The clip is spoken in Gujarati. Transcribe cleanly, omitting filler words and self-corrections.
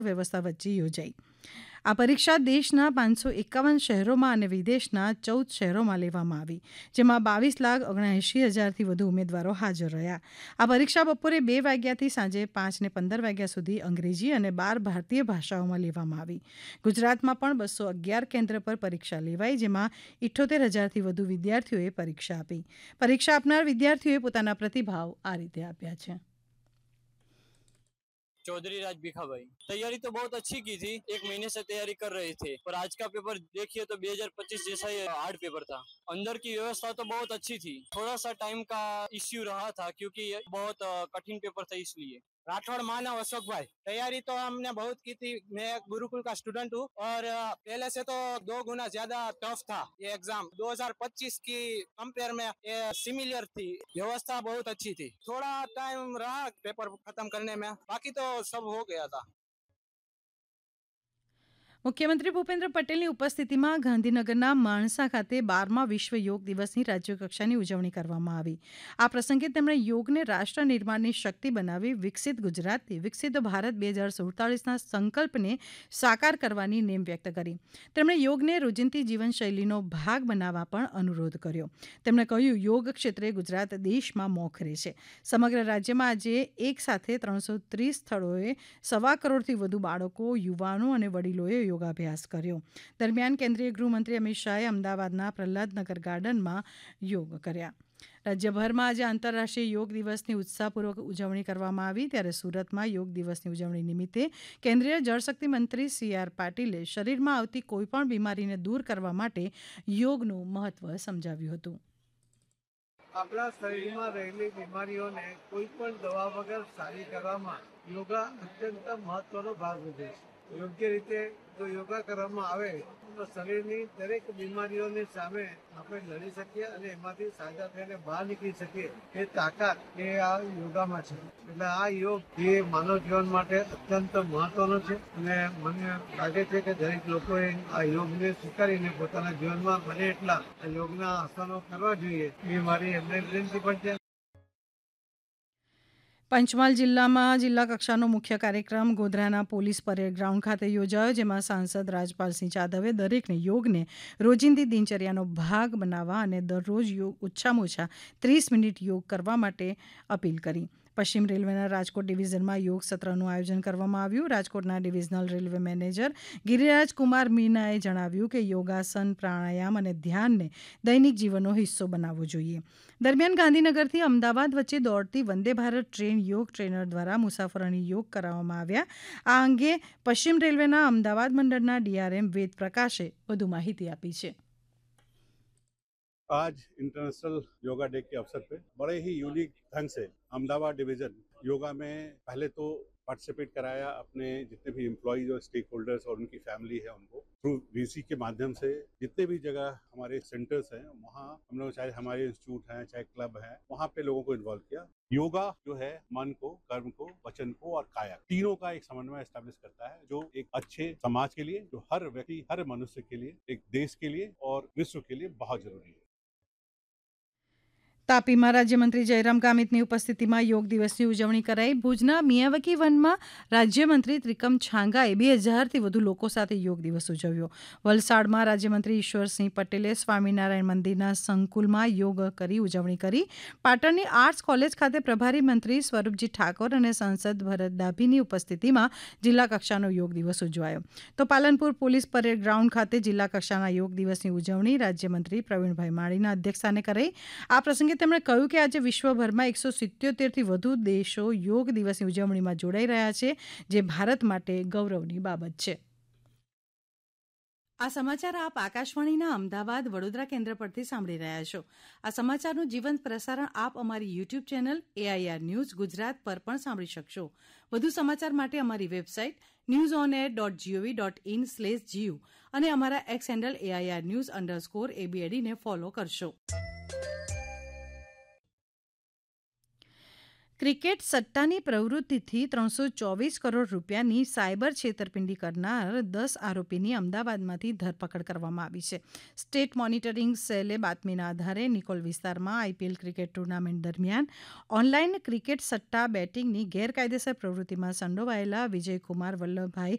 વ્યવસ્થા વચ્ચે યોજાઈ. આ પરીક્ષા દેશના 551 શહેરોમાં અને વિદેશના 14 શહેરોમાં લેવામાં આવી, જેમાં 22,79,000થી વધુ ઉમેદવારો હાજર રહ્યા. આ પરીક્ષા બપોરે 2 વાગ્યાથી સાંજે 5:15 વાગ્યા સુધી અંગ્રેજી અને 12 ભારતીય ભાષાઓમાં લેવામાં આવી. ગુજરાતમાં પણ 211 કેન્દ્ર પર પરીક્ષા લેવાઈ, જેમાં 78,000થી વધુ વિદ્યાર્થીઓએ પરીક્ષા આપી. પરીક્ષા આપનાર વિદ્યાર્થીઓએ પોતાના પ્રતિભાવ આ રીતે આપ્યા છે. चौधरी राज भिखा भाई। तैयारी तो बहुत अच्छी की थी, 1 महीने से तैयारी कर रहे थे, पर आज का पेपर देखिए तो 2025 जैसा ही हार्ड पेपर था। अंदर की व्यवस्था तो बहुत अच्छी थी, थोड़ा सा टाइम का इश्यू रहा था क्योंकि ये बहुत कठिन पेपर था इसलिए। राठौड़ मानव अशोक भाई, तैयारी तो हमने बहुत की थी। मैं एक गुरुकुल का स्टूडेंट हूँ और पहले से तो 2 गुना ज्यादा टफ था ये एग्जाम। 2025 की कंपेयर में ये सिमिलर थी, व्यवस्था बहुत अच्छी थी। थोड़ा टाइम रहा पेपर खत्म करने में, बाकी तो सब हो गया था। મુખ્યમંત્રી ભૂપેન્દ્ર પટેલની ઉપસ્થિતિમાં ગાંધીનગરના માણસા ખાતે 12મા વિશ્વ યોગ દિવસની રાજ્યકક્ષાની ઉજવણી કરવામાં આવી. આ પ્રસંગે તેમણે યોગને રાષ્ટ્ર નિર્માણની શક્તિ બનાવી વિકસિત ગુજરાતથી વિકસિત ભારત 2047ના સંકલ્પને સાકાર કરવાની નેમ વ્યક્ત કરી. તેમણે યોગને રોજિંદી જીવનશૈલીનો ભાગ બનાવવા પણ અનુરોધ કર્યો. તેમણે કહ્યું, યોગ ક્ષેત્રે ગુજરાત દેશમાં મોખરે છે. સમગ્ર રાજ્યમાં આજે એક સાથે 330 સ્થળોએ 1.25 કરોડથી વધુ બાળકો, યુવાનો અને વડીલોએ યોગાભ્યાસ કર્યો. દરમિયાન કેન્દ્રીય ગૃહમંત્રી અમિત શાહે અમદાવાદના પ્રહલાદનગર ગાર્ડનમાં યોગ કર્યા. રાજ્યભરમાં આજે આંતરરાષ્ટ્રીય યોગ દિવસની ઉત્સાહપૂર્વક ઉજવણી કરવામાં આવી, ત્યારે સુરતમાં યોગ દિવસની ઉજવણી નિમિત્તે કેન્દ્રીય જળશક્તિ મંત્રી સી.આર. પાટીલે શરીરમાં આવતી કોઈપણ બીમારીને દૂર કરવા માટે યોગનું મહત્વ સમજાવ્યું હતું. આપણા શરીરમાં રહેલી બીમારીઓને કોઈ પણ દવા વગર સારી કરવામાં યોગા અત્યંત મહત્વનો ભાગ ભજવે છે. યોગ્ય રીતે જો યોગા કરવામાં આવે તો શરીરની દરેક બીમારીઓની સામે આપણે લડી શકીએ અને એમાંથી સાજા થઈને બહાર નીકળી શકીએ. એ તાકાત એ આ યોગામાં છે. એટલે આ યોગ એ માનવ જીવન માટે અત્યંત મહત્વનો છે અને મને લાગે છે કે દરેક લોકોએ આ યોગને સ્વીકારીને પોતાના જીવનમાં બને એટલા આ યોગના આસનો કરવા જોઈએ. એ મારી એમને વિનંતી પણ છે. પંચમહાલ જિલ્લામાં જિલ્લા કક્ષાનો મુખ્ય કાર્યક્રમ ગોધરાના પોલીસ પરેડ ગ્રાઉન્ડ ખાતે યોજાયો, જેમાં સાંસદ રાજપાલસિંહ જાદવે દરેકને યોગને રોજિંદી દિનચર્યાનો ભાગ બનાવવા અને દરરોજ ઓછામાં ઓછા 30 મિનિટ યોગ કરવા માટે અપીલ કરી. પશ્ચિમ રેલવેના રાજકોટ ડિવિઝનમાં યોગ સત્રનું આયોજન કરવામાં આવ્યું. રાજકોટના ડિવિઝનલ રેલવે મેનેજર ગિરિરાજકુમાર મીનાએ જણાવ્યું કે યોગાસન, પ્રાણાયામ અને ધ્યાનને દૈનિક જીવનનો હિસ્સો બનાવવો જોઈએ. દરમિયાન ગાંધીનગરથી અમદાવાદ વચ્ચે દોડતી વંદે ભારત ટ્રેન યોગ ટ્રેનર દ્વારા મુસાફરોને યોગ કરાવવામાં આવ્યા. આ અંગે પશ્ચિમ રેલવેના અમદાવાદ મંડળના ડીઆરએમ વેદ પ્રકાશે વધુ માહિતી આપી છે. आज इंटरनेशनल योगा डे के अवसर पे बड़े ही यूनिक ढंग से अहमदाबाद डिवीजन योगा में पहले तो पार्टिसिपेट कराया अपने जितने भी एम्प्लॉयज और स्टेक होल्डर्स और उनकी फैमिली है उनको थ्रू वीसी के माध्यम से जितने भी जगह हमारे सेंटर्स हैं वहाँ हम लोग चाहे हमारे इंस्टीट्यूट हैं चाहे क्लब हैं वहाँ पे लोगों को इन्वॉल्व किया. योगा जो है मन को, कर्म को, वचन को और काया तीनों का एक समन्वय एस्टेब्लिश करता है, जो एक अच्छे समाज के लिए, जो हर व्यक्ति, हर मनुष्य के लिए, एक देश के लिए और विश्व के लिए बहुत जरूरी है. તાપીમાં રાજ્યમંત્રી જયરામ ગામિતની ઉપસ્થિતિમાં યોગ દિવસની ઉજવણી કરાઈ. ભુજના મિયાવકી વનમાં રાજ્યમંત્રી ત્રિકમ છાંગાએ 2000થી વધુ લોકો સાથે યોગ દિવસ ઉજવ્યો. વલસાડમાં રાજ્યમંત્રી ઈશ્વરસિંહ પટેલે સ્વામિનારાયણ મંદિરના સંકુલમાં યોગ કરી ઉજવણી કરી. પાટણની આર્ટ્સ કોલેજ ખાતે પ્રભારી મંત્રી સ્વરૂપજી ઠાકોર અને સાંસદ ભરત ડાભીની ઉપસ્થિતિમાં જિલ્લા કક્ષાનો યોગ દિવસ ઉજવાયો. તો પાલનપુર પોલીસ પરેડ ગ્રાઉન્ડ ખાતે જિલ્લા કક્ષાના યોગ દિવસની ઉજવણી રાજ્યમંત્રી પ્રવીણભાઈ માળીના અધ્યક્ષસ્થાને કરાઈ. આ પ્રસંગે તેમણે કહ્યું કે આજે વિશ્વભરમાં 177થી વધુ દેશો યોગ દિવસની ઉજવણીમાં જોડાઈ રહ્યા છે, જે ભારત માટે ગૌરવની બાબત છે. આ સમાચાર આપ આકાશવાણીના અમદાવાદ વડોદરા કેન્દ્ર પરથી સાંભળી રહ્યા છો. આ સમાચારનું જીવંત પ્રસારણ આપ અમારી YouTube channel AIR news Gujarat પર પણ સાંભળી શકશો. વધુ સમાચાર માટે અમારી વેબસાઇટ newsonair.gov.in/gu અને અમારા એક્સ હેન્ડલ AIR_news_ABAD ને ફોલો કરશો. ક્રિકેટ સટ્ટાની પ્રવૃત્તિથી 324 કરોડ રૂપિયાની સાયબર છેતરપિંડી કરનાર 10 આરોપીની અમદાવાદમાંથી ધરપકડ કરવામાં આવી છે. સ્ટેટ મોનિટરિંગ સેલે બાતમીના આધારે નિકોલ વિસ્તારમાં IPL ક્રિકેટ ટુર્નામેન્ટ દરમિયાન ઓનલાઈન ક્રિકેટ સટ્ટા બેટિંગની ગેરકાયદેસર પ્રવૃત્તિમાં સંડોવાયેલા વિજયકુમાર વલ્લભભાઈ